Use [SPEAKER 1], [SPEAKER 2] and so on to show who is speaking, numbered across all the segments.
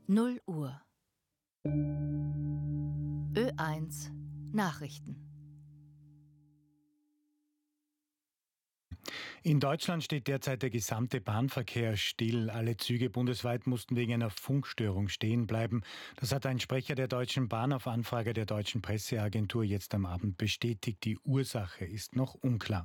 [SPEAKER 1] 0 Uhr. Ö1 Nachrichten.
[SPEAKER 2] In Deutschland steht derzeit der gesamte Bahnverkehr still. Alle Züge bundesweit mussten wegen einer Funkstörung stehen bleiben. Das hat ein Sprecher der Deutschen Bahn auf Anfrage der deutschen Presseagentur jetzt am Abend bestätigt. Die Ursache ist noch unklar.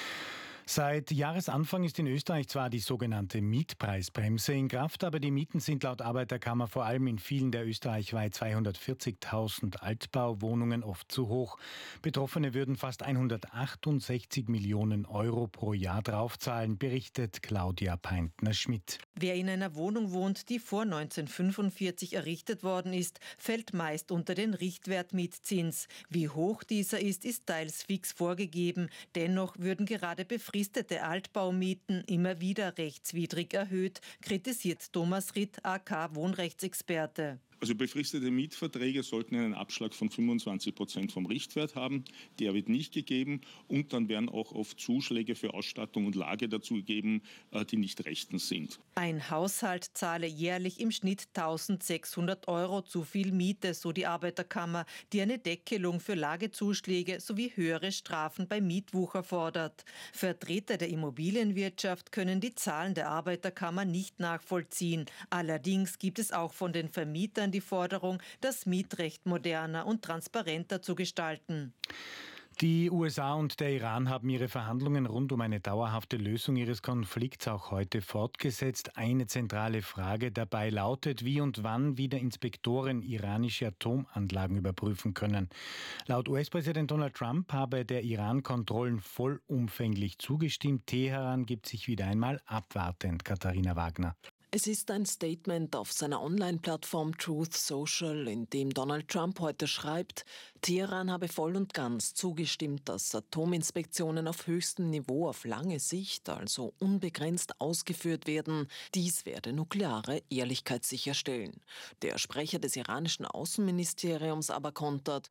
[SPEAKER 2] Seit Jahresanfang ist in Österreich zwar die sogenannte Mietpreisbremse in Kraft, aber die Mieten sind laut Arbeiterkammer vor allem in vielen der österreichweit 240.000 Altbauwohnungen oft zu hoch. Betroffene würden fast 168 Millionen Euro pro Jahr draufzahlen, berichtet Claudia Peintner-Schmidt.
[SPEAKER 3] Wer in einer Wohnung wohnt, die vor 1945 errichtet worden ist, fällt meist unter den Richtwertmietzins. Wie hoch dieser ist teils fix vorgegeben. Dennoch würden gerade befristete Altbaumieten immer wieder rechtswidrig erhöht, kritisiert Thomas Ritt, AK Wohnrechtsexperte.
[SPEAKER 4] Also befristete Mietverträge sollten einen Abschlag von 25% vom Richtwert haben. Der wird nicht gegeben. Und dann werden auch oft Zuschläge für Ausstattung und Lage dazu gegeben, die nicht rechtens sind.
[SPEAKER 3] Ein Haushalt zahle jährlich im Schnitt 1.600 Euro zu viel Miete, so die Arbeiterkammer, die eine Deckelung für Lagezuschläge sowie höhere Strafen bei Mietwucher fordert. Vertreter der Immobilienwirtschaft können die Zahlen der Arbeiterkammer nicht nachvollziehen. Allerdings gibt es auch von den Vermietern die Forderung, das Mietrecht moderner und transparenter zu gestalten.
[SPEAKER 2] Die USA und der Iran haben ihre Verhandlungen rund um eine dauerhafte Lösung ihres Konflikts auch heute fortgesetzt. Eine zentrale Frage dabei lautet, wie und wann wieder Inspektoren iranische Atomanlagen überprüfen können. Laut US-Präsident Donald Trump habe der Iran Kontrollen vollumfänglich zugestimmt. Teheran gibt sich wieder einmal abwartend. Katharina Wagner.
[SPEAKER 5] Es ist ein Statement auf seiner Online-Plattform Truth Social, in dem Donald Trump heute schreibt, Teheran habe voll und ganz zugestimmt, dass Atominspektionen auf höchstem Niveau auf lange Sicht, also unbegrenzt ausgeführt werden. Dies werde nukleare Ehrlichkeit sicherstellen. Der Sprecher des iranischen Außenministeriums aber kontert,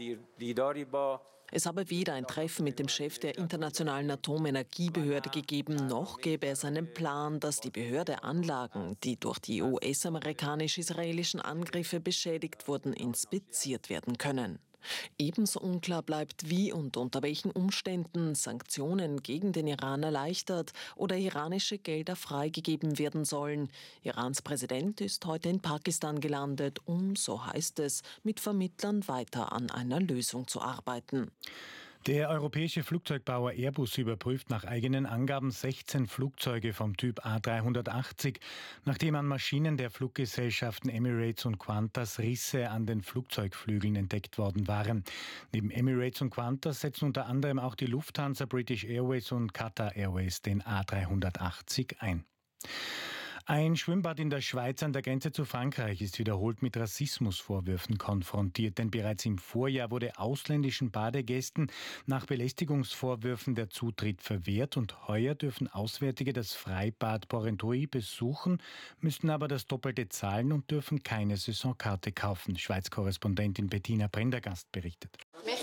[SPEAKER 5] es habe weder ein Treffen mit dem Chef der Internationalen Atomenergiebehörde gegeben, noch gäbe es einen Plan, dass die Behörde Anlagen, die durch die US-amerikanisch-israelischen Angriffe beschädigt wurden, inspiziert werden können. Ebenso unklar bleibt, wie und unter welchen Umständen Sanktionen gegen den Iran erleichtert oder iranische Gelder freigegeben werden sollen. Irans Präsident ist heute in Pakistan gelandet, um, so heißt es, mit Vermittlern weiter an einer Lösung zu arbeiten.
[SPEAKER 2] Der europäische Flugzeugbauer Airbus überprüft nach eigenen Angaben 16 Flugzeuge vom Typ A380, nachdem an Maschinen der Fluggesellschaften Emirates und Qantas Risse an den Flugzeugflügeln entdeckt worden waren. Neben Emirates und Qantas setzen unter anderem auch die Lufthansa, British Airways und Qatar Airways den A380 ein. Ein Schwimmbad in der Schweiz an der Grenze zu Frankreich ist wiederholt mit Rassismusvorwürfen konfrontiert, denn bereits im Vorjahr wurde ausländischen Badegästen nach Belästigungsvorwürfen der Zutritt verwehrt und heuer dürfen Auswärtige das Freibad Porrentruy besuchen, müssten aber das Doppelte zahlen und dürfen keine Saisonkarte kaufen. Schweiz-Korrespondentin Bettina Prendergast berichtet.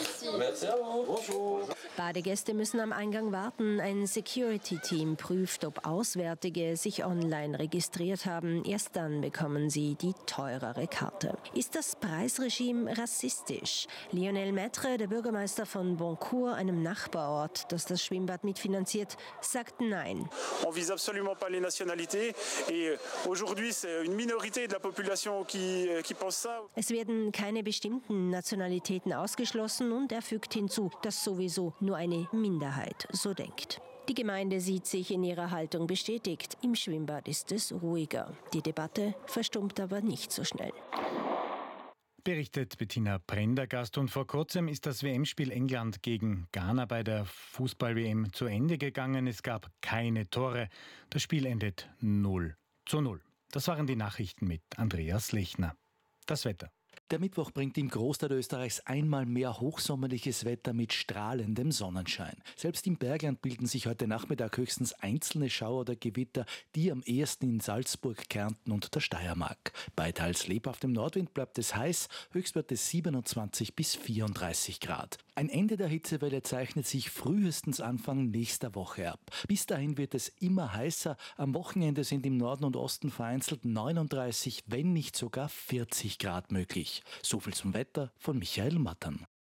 [SPEAKER 6] Badegäste müssen am Eingang warten. Ein Security-Team prüft, ob Auswärtige sich online registriert haben. Erst dann bekommen sie die teurere Karte. Ist das Preisregime rassistisch? Lionel Maître, der Bürgermeister von Boncourt, einem Nachbarort, das das Schwimmbad mitfinanziert, sagt nein.
[SPEAKER 7] On vise absolument pas les nationalités et aujourd'hui c'est une minorité de la population qui pense ça.
[SPEAKER 6] Es werden keine bestimmten Nationalitäten ausgeschlossen und er fügt hinzu, dass sowieso nur eine Minderheit so denkt. Die Gemeinde sieht sich in ihrer Haltung bestätigt. Im Schwimmbad ist es ruhiger. Die Debatte verstummt aber nicht so schnell.
[SPEAKER 2] Berichtet Bettina Prendergast. Und vor kurzem ist das WM-Spiel England gegen Ghana bei der Fußball-WM zu Ende gegangen. Es gab keine Tore. Das Spiel endet 0:0. Das waren die Nachrichten mit Andreas Lechner. Das Wetter.
[SPEAKER 8] Der Mittwoch bringt im Großteil Österreichs einmal mehr hochsommerliches Wetter mit strahlendem Sonnenschein. Selbst im Bergland bilden sich heute Nachmittag höchstens einzelne Schauer oder Gewitter, die am ehesten in Salzburg, Kärnten und der Steiermark. Bei teils lebhaftem Nordwind bleibt es heiß, Höchstwerte 27 bis 34 Grad. Ein Ende der Hitzewelle zeichnet sich frühestens Anfang nächster Woche ab. Bis dahin wird es immer heißer. Am Wochenende sind im Norden und Osten vereinzelt 39, wenn nicht sogar 40 Grad möglich. So viel zum Wetter von Michael Mattern.